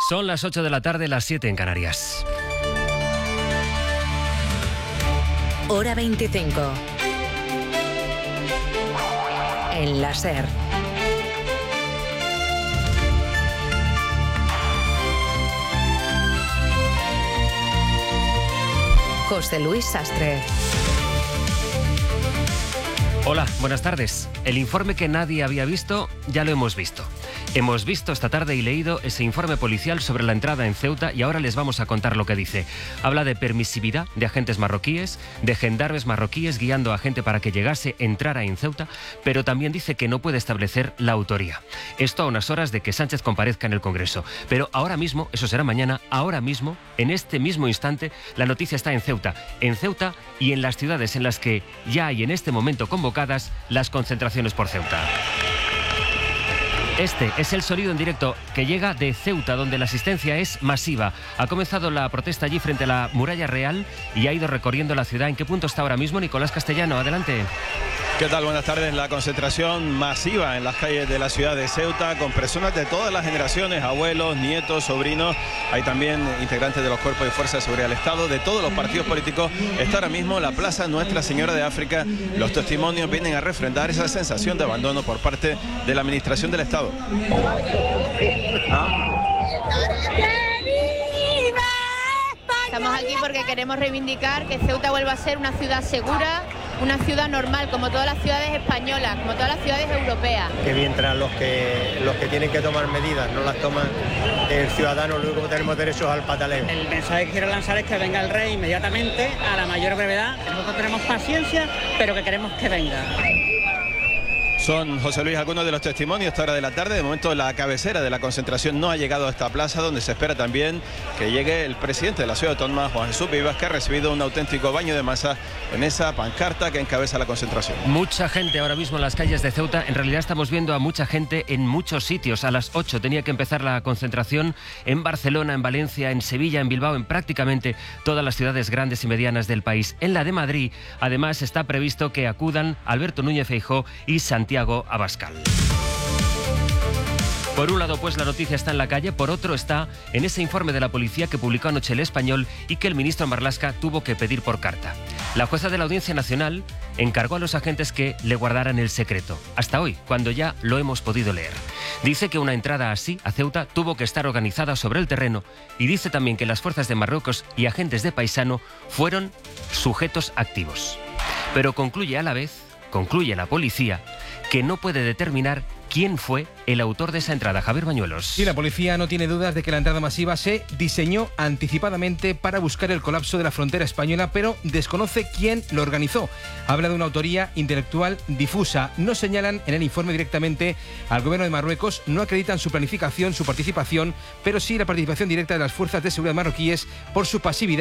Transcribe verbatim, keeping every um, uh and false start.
Son las ocho de la tarde, las siete en Canarias. Hora veinticinco. En la SER. José Luis Sastre. Hola, buenas tardes. El informe que nadie había visto, ya lo hemos visto. Hemos visto esta tarde y leído ese informe policial sobre la entrada en Ceuta y ahora les vamos a contar lo que dice. Habla de permisividad de agentes marroquíes, de gendarmes marroquíes guiando a gente para que llegase, entrara en Ceuta, pero también dice que no puede establecer la autoría. Esto a unas horas de que Sánchez comparezca en el Congreso. Pero ahora mismo, eso será mañana, ahora mismo, en este mismo instante, la noticia está en Ceuta. En Ceuta y en las ciudades en las que ya hay en este momento convocadas las concentraciones por Ceuta. Este es el sonido en directo que llega de Ceuta, donde la asistencia es masiva. Ha comenzado la protesta allí frente a la Muralla Real y ha ido recorriendo la ciudad. ¿En qué punto está ahora mismo Nicolás Castellano? Adelante. ¿Qué tal? Buenas tardes. La concentración masiva en las calles de la ciudad de Ceuta con personas de todas las generaciones, abuelos, nietos, sobrinos. Hay también integrantes de los cuerpos de fuerza de seguridad del Estado, de todos los partidos políticos. Está ahora mismo la Plaza Nuestra Señora de África. Los testimonios vienen a refrendar esa sensación de abandono por parte de la administración del Estado. Estamos aquí porque queremos reivindicar que Ceuta vuelva a ser una ciudad segura, una ciudad normal, como todas las ciudades españolas, como todas las ciudades europeas. Que mientras los que los que tienen que tomar medidas no las toman, el ciudadano lo único que tenemos derecho es al pataleo. El mensaje que quiero lanzar es que venga el rey inmediatamente, a la mayor brevedad. Nosotros tenemos paciencia, pero que queremos que venga. Son, José Luis, algunos de los testimonios a esta hora de la tarde. De momento la cabecera de la concentración no ha llegado a esta plaza, donde se espera también que llegue el presidente de la ciudad autónoma, Juan Jesús Vivas, que ha recibido un auténtico baño de masa en esa pancarta que encabeza la concentración. Mucha gente ahora mismo en las calles de Ceuta. En realidad estamos viendo a mucha gente en muchos sitios. A las ocho tenía que empezar la concentración en Barcelona, en Valencia, en Sevilla, en Bilbao, en prácticamente todas las ciudades grandes y medianas del país. En la de Madrid, además, está previsto que acudan Alberto Núñez Feijóo y Santiago Abascal. Por un lado, pues, la noticia está en la calle, por otro está en ese informe de la policía que publicó anoche El Español y que el ministro Marlaska tuvo que pedir por carta. La jueza de la Audiencia Nacional encargó a los agentes que le guardaran el secreto, hasta hoy, cuando ya lo hemos podido leer. Dice que una entrada así a Ceuta tuvo que estar organizada sobre el terreno y dice también que las fuerzas de Marruecos y agentes de Paisano fueron sujetos activos. Pero concluye a la vez, concluye la policía, que no puede determinar quién fue el autor de esa entrada. Javier Bañuelos. Sí, la policía no tiene dudas de que la entrada masiva se diseñó anticipadamente para buscar el colapso de la frontera española, pero desconoce quién lo organizó. Habla de una autoría intelectual difusa. No señalan en el informe directamente al gobierno de Marruecos, no acreditan su planificación, su participación, pero sí la participación directa de las fuerzas de seguridad marroquíes por su pasividad